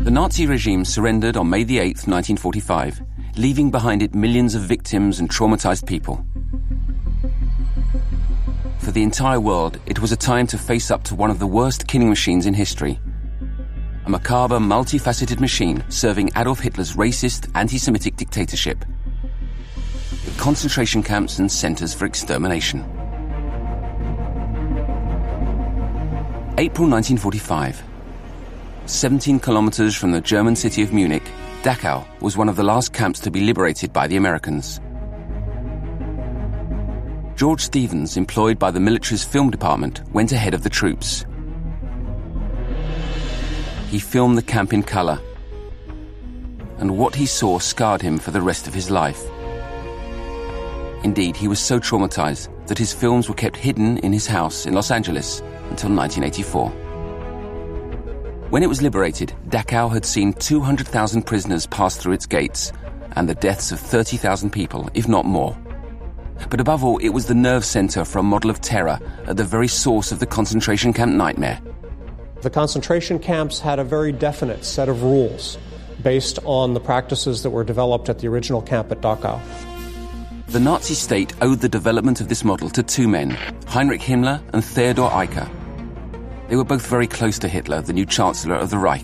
The Nazi regime surrendered on May the 8th, 1945, leaving behind it millions of victims and traumatized people. For the entire world, it was a time to face up to one of the worst killing machines in history. A macabre, multifaceted machine serving Adolf Hitler's racist, anti-Semitic dictatorship. With concentration camps and centers for extermination. April 1945. 17 kilometers from the German city of Munich, Dachau was one of the last camps to be liberated by the Americans. George Stevens, employed by the military's film department, went ahead of the troops. He filmed the camp in color, and what he saw scarred him for the rest of his life. Indeed, he was so traumatized that his films were kept hidden in his house in Los Angeles until 1984. When it was liberated, Dachau had seen 200,000 prisoners pass through its gates and the deaths of 30,000 people, if not more. But above all, it was the nerve center for a model of terror at the very source of the concentration camp nightmare. The concentration camps had a very definite set of rules based on the practices that were developed at the original camp at Dachau. The Nazi state owed the development of this model to two men, Heinrich Himmler and Theodor Eicke. They were both very close to Hitler, the new Chancellor of the Reich.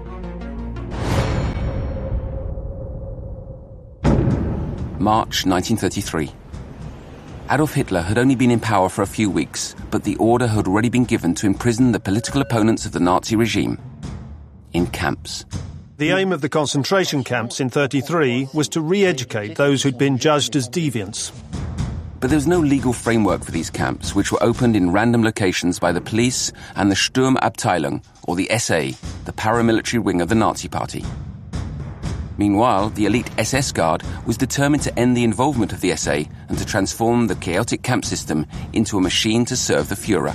March 1933. Adolf Hitler had only been in power for a few weeks, but the order had already been given to imprison the political opponents of the Nazi regime in camps. The aim of the concentration camps in 1933 was to re-educate those who'd been judged as deviants. But there was no legal framework for these camps, which were opened in random locations by the police and the Sturmabteilung, or the SA, the paramilitary wing of the Nazi Party. Meanwhile, the elite SS Guard was determined to end the involvement of the SA and to transform the chaotic camp system into a machine to serve the Führer.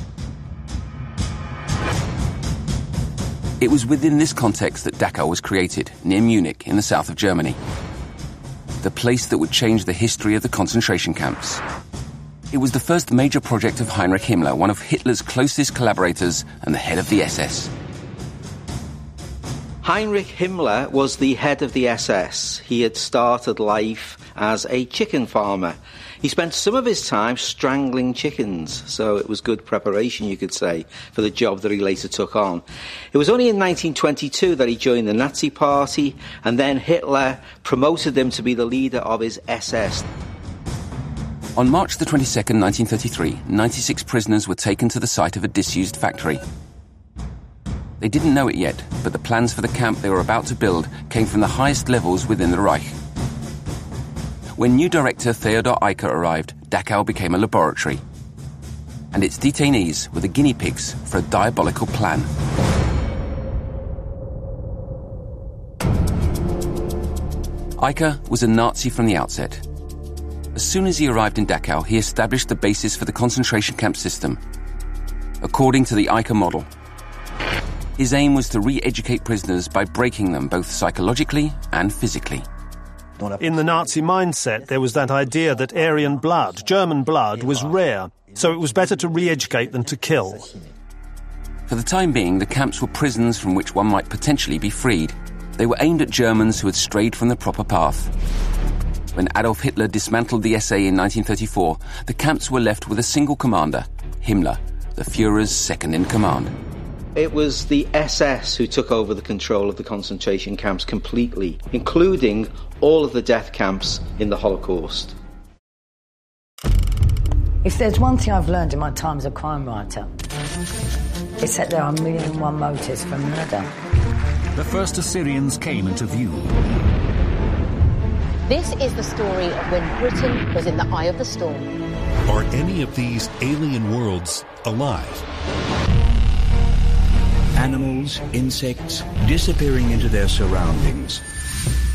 It was within this context that Dachau was created, near Munich, in the south of Germany. The place that would change the history of the concentration camps. It was the first major project of Heinrich Himmler, one of Hitler's closest collaborators and the head of the SS. Heinrich Himmler was the head of the SS. He had started life as a chicken farmer. He spent some of his time strangling chickens, so it was good preparation, you could say, for the job that he later took on. It was only in 1922 that he joined the Nazi Party, and then Hitler promoted him to be the leader of his SS. On March the 22nd, 1933, 96 prisoners were taken to the site of a disused factory. They didn't know it yet, but the plans for the camp they were about to build came from the highest levels within the Reich. When new director Theodor Eicke arrived, Dachau became a laboratory. And its detainees were the guinea pigs for a diabolical plan. Eicke was a Nazi from the outset. As soon as he arrived in Dachau, he established the basis for the concentration camp system. According to the Eicke model, his aim was to re-educate prisoners by breaking them both psychologically and physically. In the Nazi mindset, there was that idea that Aryan blood, German blood, was rare, so it was better to re-educate than to kill. For the time being, the camps were prisons from which one might potentially be freed. They were aimed at Germans who had strayed from the proper path. When Adolf Hitler dismantled the SA in 1934, the camps were left with a single commander, Himmler, the Führer's second-in-command. It was the SS who took over the control of the concentration camps completely, including all of the death camps in the Holocaust. If there's one thing I've learned in my time as a crime writer, it's that there are 1,000,001 motives for murder. The first Assyrians came into view. This is the story of when Britain was in the eye of the storm. Are any of these alien worlds alive? Animals, insects, disappearing into their surroundings.